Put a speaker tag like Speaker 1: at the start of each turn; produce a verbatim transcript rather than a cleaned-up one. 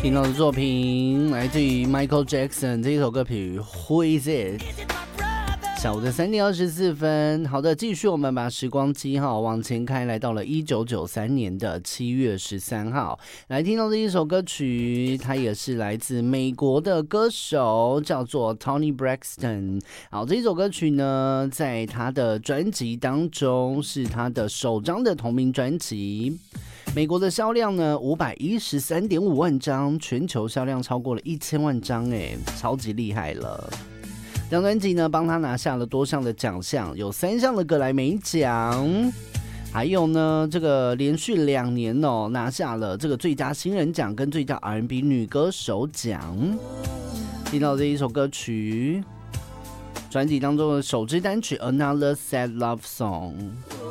Speaker 1: 听到的作品来自于 Michael Jackson 这一首歌曲 Who Is It。下午的三点二十四分，好的，继续我们把时光机哈往前开，来到了一九九三年的七月十三号，来听到这一首歌曲，它也是来自美国的歌手，叫做 Toni Braxton。好，这一首歌曲呢，在他的专辑当中是他的首张的同名专辑。美国的销量呢，五百一十三点五万张，全球销量超过了一千万张，哎，超级厉害了。这张专辑呢，帮他拿下了多项的奖项，有三项的格莱美奖，还有呢，这个连续两年哦，拿下了这个最佳新人奖跟最佳 R and B 女歌手奖。听到这一首歌曲，专辑当中的首支单曲《Another Sad Love Song》。